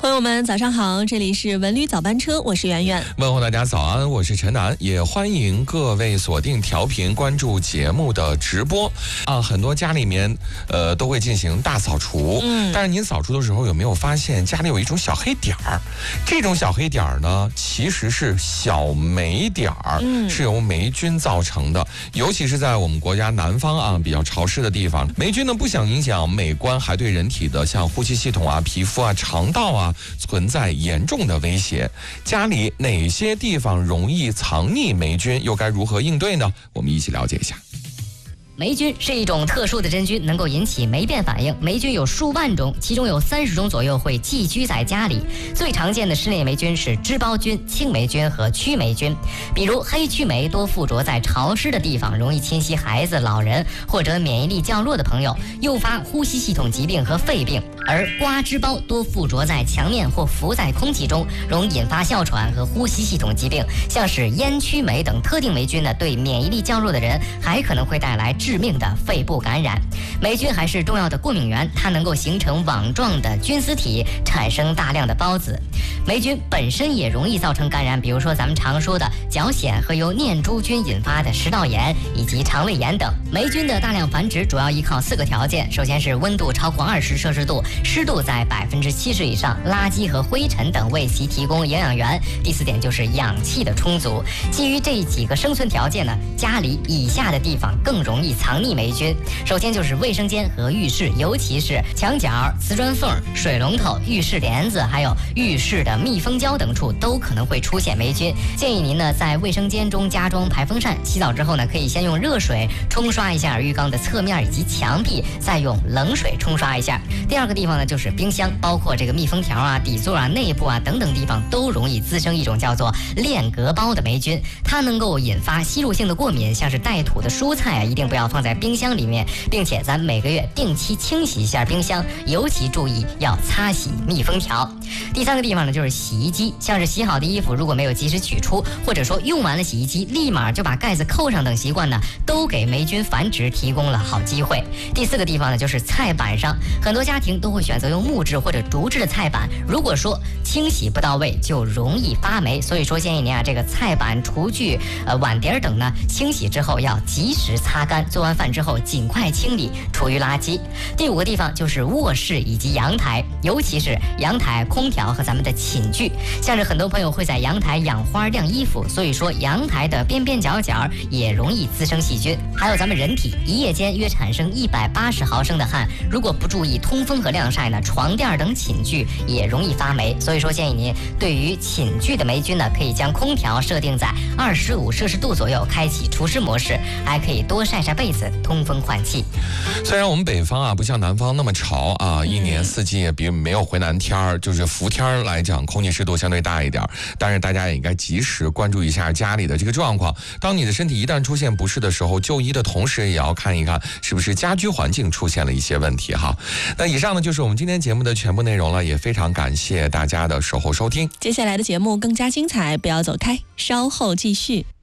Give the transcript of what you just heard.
朋友们早上好，这里是文旅早班车，我是圆圆。 问候大家早安，我是陈楠，也欢迎各位锁定调频关注节目的直播啊。很多家里面都会进行大扫除，但是您扫除的时候有没有发现家里有一种小黑点儿？这种小黑点儿呢，其实是小霉点儿，是由霉菌造成的。尤其是在我们国家南方啊比较潮湿的地方，霉菌呢不想影响美观，还对人体的像呼吸系统啊、皮肤啊、肠道啊存在严重的威胁。家里哪些地方容易藏匿霉菌，又该如何应对呢？我们一起了解一下。 霉菌是一种特殊的真菌，能够引起霉变反应。霉菌有数万种，其中有30种左右会寄居在家里。最常见的室内霉菌是织孢菌、青霉菌和曲霉菌。比如黑曲霉多附着在潮湿的地方，容易侵袭孩子、老人或者免疫力较弱的朋友，诱发呼吸系统疾病和肺病。而瓜织孢多附着在墙面或浮在空气中，容易引发哮喘和呼吸系统疾病。像是烟曲霉等特定霉菌呢，对免疫力较弱的人还可能会带来致命的肺部感染。霉菌还是重要的过敏源，它能够形成网状的菌丝体，产生大量的孢子。霉菌本身也容易造成感染，比如说咱们常说的脚癣和由念珠菌引发的食道炎以及肠胃炎等。霉菌的大量繁殖主要依靠4个条件，首先是温度超过20摄氏度，湿度在70%以上，垃圾和灰尘等为其提供营养源。第4点就是氧气的充足。基于这几个生存条件呢，家里以下的地方更容易藏匿霉菌。首先就是卫生间和浴室，尤其是墙角、瓷砖缝、水龙头、浴室帘子，还有浴室的密封胶等处都可能会出现霉菌。建议您呢在卫生间中加装排风扇，洗澡之后呢可以先用热水冲刷一下浴缸的侧面以及墙壁，再用冷水冲刷一下。第2个地方呢就是冰箱，包括这个密封条啊、底座啊、内部啊等等地方都容易滋生一种叫做链革孢的霉菌，它能够引发吸入性的过敏，像是带土的蔬菜啊，一定不要放在冰箱里面，并且咱每个月定期清洗一下冰箱，尤其注意要擦洗密封条。第3个地方呢就是洗衣机，像是洗好的衣服如果没有及时取出，或者说用完了洗衣机立马就把盖子扣上等习惯呢，都给霉菌繁殖提供了好机会。第4个地方呢就是菜板上，很多家庭都会选择用木质或者竹制的菜板，如果说清洗不到位就容易发霉，所以说建议您啊这个菜板、厨具、碗碟等呢清洗之后要及时擦干，做完饭之后尽快清理，厨余垃圾。第5个地方就是卧室以及阳台，尤其是阳台、空调和咱们的寝具。像是很多朋友会在阳台养花、晾衣服，所以说阳台的边边角角也容易滋生细菌。还有咱们人体一夜间约产生180毫升的汗，如果不注意通风和晾晒呢，床垫等寝具也容易发霉。所以说建议您对于寝具的霉菌呢，可以将空调设定在25摄氏度左右，开启除湿模式，还可以多晒晒被子，通风换气。 虽然我们北方啊不像南方那么潮啊，一年4季也比没有回南天儿，就是伏天儿来讲，空气湿度相对大一点，但是大家也应该及时关注一下家里的这个状况。当你的身体一旦出现不适的时候，就医的同时也要看一看是不是家居环境出现了一些问题哈。那以上呢就是我们今天节目的全部内容了，也非常感谢大家的守候收听。 接下来的节目更加精彩，不要走开，稍后继续。